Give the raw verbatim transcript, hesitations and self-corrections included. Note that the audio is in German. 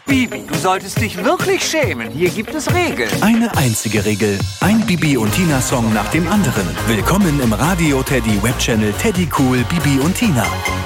Bibi, du solltest dich wirklich schämen. Hier gibt es Regeln. Eine einzige Regel. Ein Bibi und Tina Song nach dem anderen. Willkommen im Radio Teddy Webchannel Teddy Cool Bibi und Tina.